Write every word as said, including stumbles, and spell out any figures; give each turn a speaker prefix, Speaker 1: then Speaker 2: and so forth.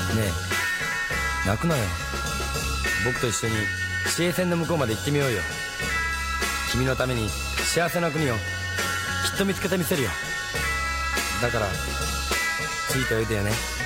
Speaker 1: え泣くなよ。僕と一緒に地平線の向こうまで行ってみようよ。君のために幸せな国をきっと見つけてみせるよ。だからついておいでよね。